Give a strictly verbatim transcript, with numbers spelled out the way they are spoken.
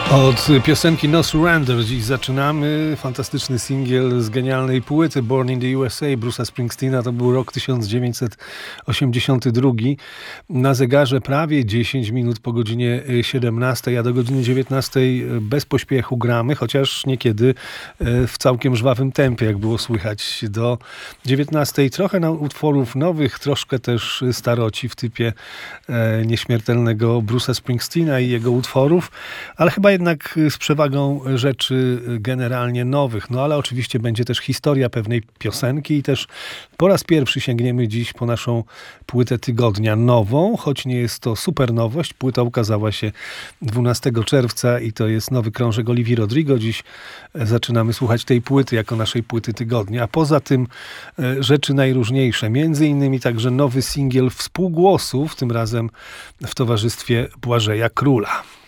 Od piosenki No Surrender dziś zaczynamy. Fantastyczny singiel z genialnej płyty Born in the U S A Bruce'a Springsteena. To był rok tysiąc dziewięćset osiemdziesiąty drugi. Na zegarze prawie dziesięć minut po godzinie siedemnastej, a do godziny dziewiętnastej bez pośpiechu gramy, chociaż niekiedy w całkiem żwawym tempie, jak było słychać. Do dziewiętnastej trochę na utworów nowych, troszkę też staroci w typie nieśmiertelnego Bruce'a Springsteena i jego utworów, ale chyba jednak z przewagą rzeczy generalnie nowych. No ale oczywiście będzie też historia pewnej piosenki i też po raz pierwszy sięgniemy dziś po naszą płytę tygodnia nową, choć nie jest to super nowość. Płyta ukazała się dwunastego czerwca i to jest nowy krążek Olivii Rodrigo. Dziś zaczynamy słuchać tej płyty jako naszej płyty tygodnia. A poza tym rzeczy najróżniejsze. Między innymi także nowy singiel Współgłosów, tym razem w towarzystwie Błażeja Króla.